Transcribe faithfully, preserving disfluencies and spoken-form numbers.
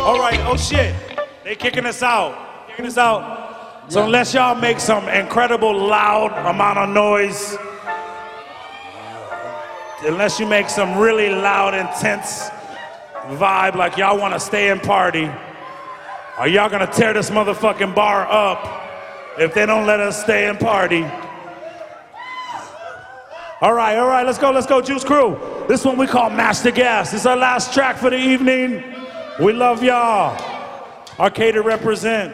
All right, oh shit. They kicking us out. Kicking us out. So unless y'all make some incredible loud amount of noise, unless you make some really loud, intense vibe like y'all want to stay and party, are y'all gonna tear this motherfucking bar up if they don't let us stay and party? All right, all right, let's go, let's go, Juice Crew. This one we call Master Gas. This is our last track for the evening. We love y'all. Arcadia represent.